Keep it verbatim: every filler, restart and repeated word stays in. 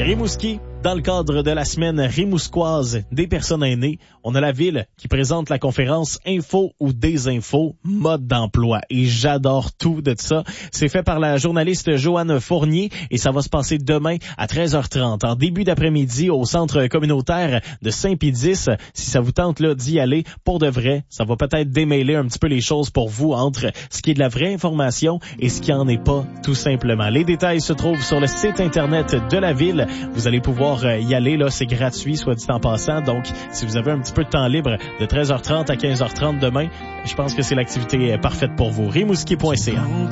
Rimouski, dans le cadre de la semaine rimousquoise des personnes aînées, on a la ville qui présente la conférence Info ou Désinfo, mode d'emploi. Et j'adore tout de ça. C'est fait par la journaliste Joanne Fournier et ça va se passer demain à treize heures trente, en début d'après-midi au centre communautaire de Saint-Pédis. Si ça vous tente là d'y aller, pour de vrai, ça va peut-être démêler un petit peu les choses pour vous entre ce qui est de la vraie information et ce qui en est pas, tout simplement. Les détails se trouvent sur le site internet de la ville. Vous allez pouvoir y aller, là, c'est gratuit, soit dit en passant. Donc, si vous avez un petit peu de temps libre de treize heures trente à quinze heures trente demain, je pense que c'est l'activité parfaite pour vous. rimouski point c a